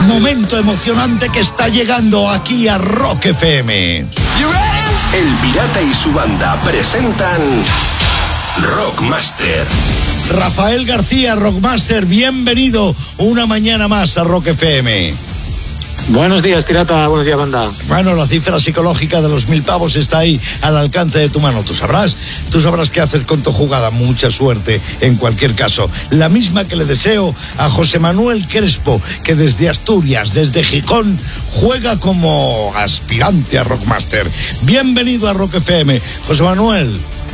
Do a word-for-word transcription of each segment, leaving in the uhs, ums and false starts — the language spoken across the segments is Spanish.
Momento emocionante que está llegando aquí a Rock F M. El Pirata y su banda presentan Rockmaster. Rafael García, Rockmaster, bienvenido una mañana más a Rock F M. Buenos días, Pirata, buenos días, banda. Bueno, la cifra psicológica de los mil pavos está ahí al alcance de tu mano. Tú sabrás, tú sabrás qué hacer con tu jugada. Mucha suerte en cualquier caso. La misma que le deseo a José Manuel Crespo, que desde Asturias, desde Gijón, juega como aspirante a Rockmaster. Bienvenido a Rock F M, José Manuel.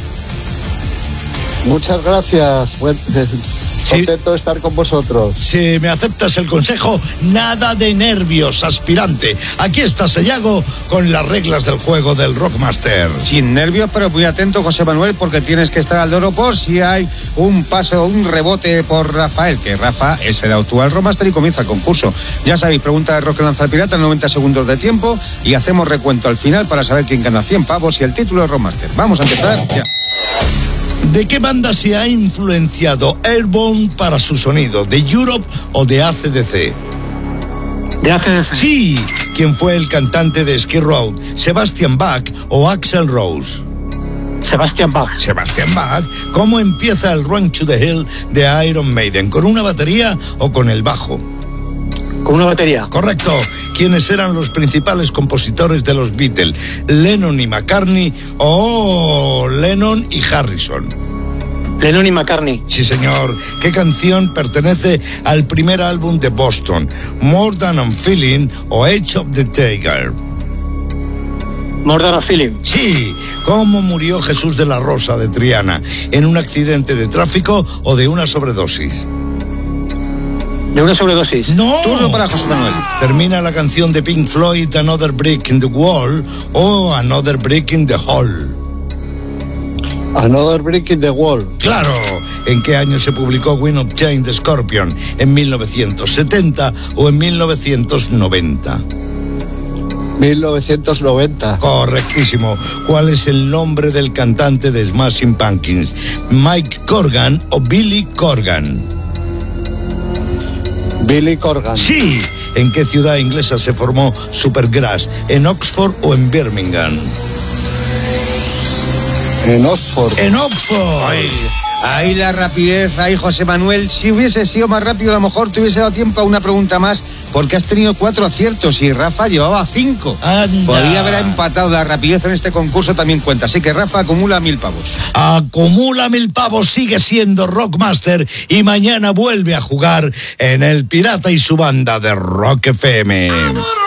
Muchas gracias. Buen... Sí. Contento de estar con vosotros. Si me aceptas el consejo, nada de nervios, aspirante. Aquí está Sayago con las reglas del juego del Rockmaster. Sin nervios, pero muy atento, José Manuel, porque tienes que estar al loro por si hay un paso, un rebote por Rafael, que Rafa es el actual Rockmaster y comienza el concurso. Ya sabéis, pregunta de Rock que lanza el Pirata en noventa segundos de tiempo y hacemos recuento al final para saber quién gana cien pavos y el título de Rockmaster. Vamos a empezar ya. ¿De qué banda se ha influenciado Airborne para su sonido? ¿De Europe o de A C D C? ¿De A C D C? Sí. ¿Quién fue el cantante de Skid Row? ¿Sebastian Bach o Axl Rose? Sebastian Bach. Sebastian Bach. ¿Cómo empieza el Run to the Hill de Iron Maiden? ¿Con una batería o con el bajo? Con una batería. Correcto. ¿Quiénes eran los principales compositores de los Beatles? ¿Lennon y McCartney o Lennon y Harrison? Lennon y McCartney. Sí, señor. ¿Qué canción pertenece al primer álbum de Boston? ¿More Than a Feeling o Age of the Tiger? More Than a Feeling. Sí. ¿Cómo murió Jesús de la Rosa de Triana? ¿En un accidente de tráfico o de una sobredosis? ¿De una sobredosis? ¡No! Turno para José Manuel. Termina la canción de Pink Floyd, Another Brick in the Wall o Another Brick in the Hall. Another Brick in the Wall. Claro. ¿En qué año se publicó Wind of Change de Scorpion? ¿En mil novecientos setenta o en mil novecientos noventa? mil novecientos noventa. Correctísimo. ¿Cuál es el nombre del cantante de Smashing Pumpkins? ¿Mike Corgan o Billy Corgan? Billy Corgan. Sí. ¿En qué ciudad inglesa se formó Supergrass? ¿En Oxford o en Birmingham? En Oxford. En Oxford. Ay, ahí la rapidez, ahí José Manuel. Si hubiese sido más rápido, a lo mejor te hubiese dado tiempo a una pregunta más, porque has tenido cuatro aciertos y Rafa llevaba cinco. Anda. Podría haber empatado. La rapidez en este concurso también cuenta. Así que Rafa acumula mil pavos. Acumula mil pavos, sigue siendo Rockmaster y mañana vuelve a jugar en El Pirata y su banda de Rock F M.